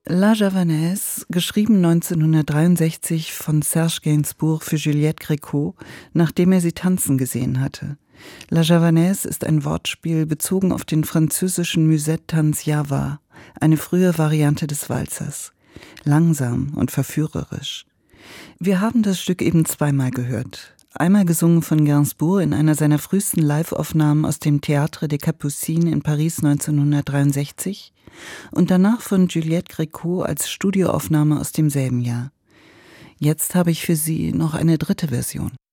La Javanaise, geschrieben 1963 von Serge Gainsbourg für Juliette Gréco, nachdem er sie tanzen gesehen hatte. La Javanaise ist ein Wortspiel bezogen auf den französischen Musette-Tanz Java, eine frühe Variante des Walzers. Langsam und verführerisch. Wir haben das Stück eben zweimal gehört. Einmal gesungen von Gainsbourg in einer seiner frühesten Live-Aufnahmen aus dem Théâtre des Capucines in Paris 1963 und danach von Juliette Gréco als Studioaufnahme aus demselben Jahr. Jetzt habe ich für Sie noch eine dritte Version.